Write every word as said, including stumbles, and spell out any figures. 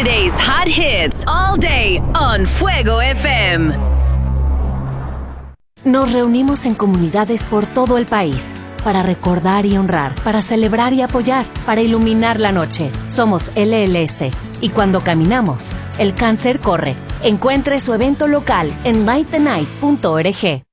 Today's hot hits all day on Fuego F M. Nos reunimos en comunidades por todo el país para recordar y honrar, para celebrar y apoyar, para iluminar la noche. Somos L L S y cuando caminamos, el cáncer corre. Encuentre su evento local en light the night punto org.